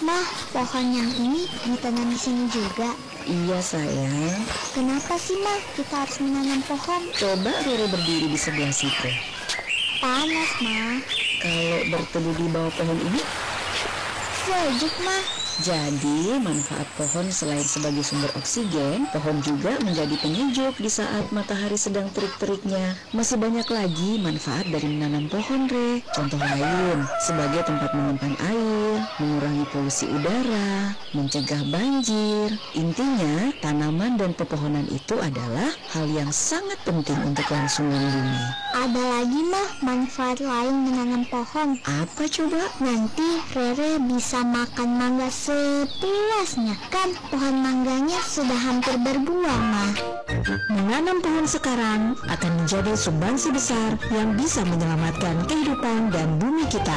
Mah, pohon yang ini ditanam di sini juga. Iya sayang. Kenapa sih Mah kita harus menanam pohon? Coba Rere berdiri di sebelah situ. Panas Mah. Kalau berteduh di bawah pohon ini, Sejuk Mah. jadi manfaat pohon selain sebagai sumber oksigen, pohon juga menjadi penyejuk di saat matahari sedang terik-teriknya. Masih banyak lagi manfaat dari menanam pohon, Re. Contoh lain, sebagai tempat menyimpan air, mengurangi polusi udara, mencegah banjir. Intinya, tanaman dan pepohonan itu adalah hal yang sangat penting untuk kelangsungan bumi. Ada lagi Mah manfaat lain menanam pohon. Apa coba? Nanti Rere bisa makan mangga sepuasnya. Kan pohon mangganya sudah hampir berbuah Mah. Menanam pohon sekarang akan menjadi sumbangsi besar yang bisa menyelamatkan kehidupan dan bumi kita.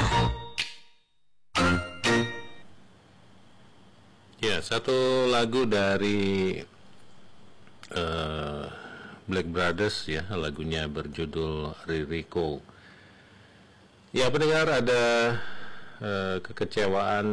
Ya, satu lagu dari Black Brothers ya, lagunya berjudul Ririko. Ya, pendengar, ada kekecewaan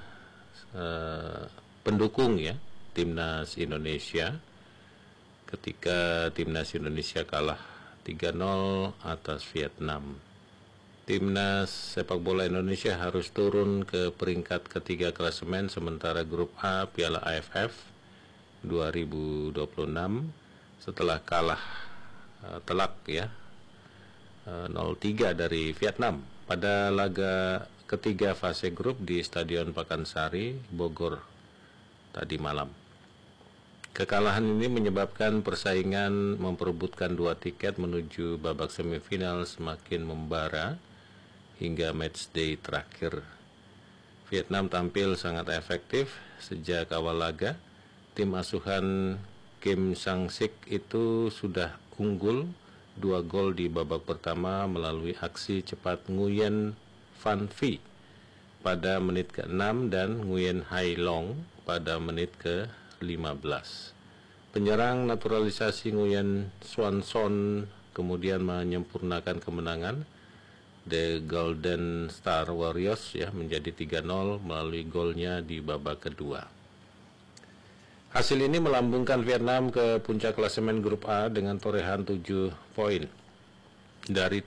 pendukung ya Timnas Indonesia ketika Timnas Indonesia kalah 3-0 atas Vietnam. Timnas sepak bola Indonesia harus turun ke peringkat ketiga klasemen, sementara grup A Piala AFF 2026 setelah kalah telak ya 0-3 dari Vietnam pada laga ketiga fase grup di Stadion Pakansari, Bogor tadi malam. Kekalahan ini menyebabkan persaingan memperebutkan 2 tiket menuju babak semifinal semakin membara hingga matchday terakhir. Vietnam tampil sangat efektif sejak awal laga. Tim asuhan Kim Sang-sik itu sudah unggul 2 gol di babak pertama melalui aksi cepat Nguyen Van Phi pada menit ke-6 dan Nguyen Hai Long pada menit ke-15. Penyerang naturalisasi Nguyen Xuan Son kemudian menyempurnakan kemenangan. The Golden Star Warriors ya menjadi 3-0 melalui golnya di babak kedua. Hasil ini melambungkan Vietnam ke puncak klasemen grup A dengan torehan 7 poin dari